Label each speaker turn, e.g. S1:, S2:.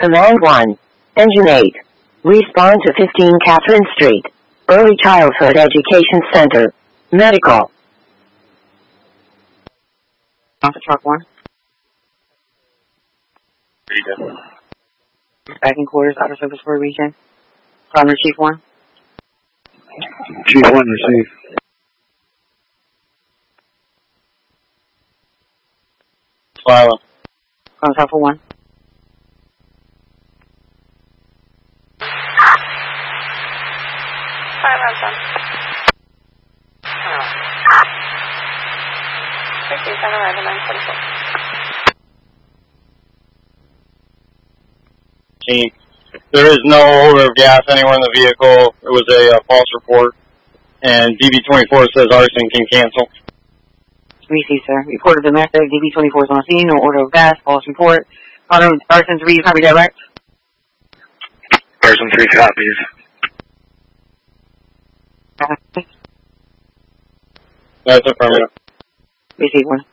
S1: Command 1. Engine 8. Respond to 15 Catherine Street. Early Childhood Education Center. Medical.
S2: Off the truck 1. Back in quarters, outer service for a region. Primary Chief 1.
S3: Chief 1, receive.
S4: Silo.
S2: Contact for 1.
S5: Hi, Ransom. 67 arrival 944.
S4: There is no odor of gas anywhere in the vehicle. It was a false report. And DB24 says arson can cancel.
S2: Receive, sir. Reported domestic. DB24 is on scene. No order of gas. False report. Arson 3, copy direct.
S3: Arson 3 copies.
S4: That's affirmative.
S2: Receive 1.